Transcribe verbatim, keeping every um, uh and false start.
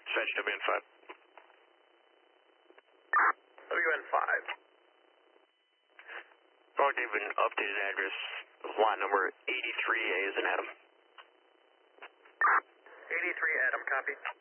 Dispatch W N five. W N five. I'll give an updated address, lot number eighty-three A is an Adam. eighty-three Adam, copy.